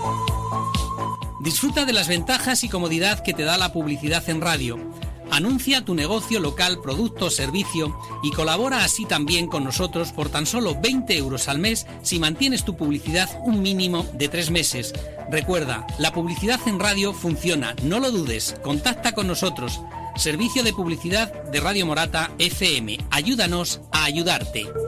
Disfruta de las ventajas y comodidad que te da la publicidad en radio. Anuncia tu negocio local, producto o servicio y colabora así también con nosotros por tan solo 20 euros al mes si mantienes tu publicidad un mínimo de 3 meses. Recuerda, la publicidad en radio funciona, no lo dudes, contacta con nosotros. Servicio de publicidad de Radio Morata FM. Ayúdanos a ayudarte.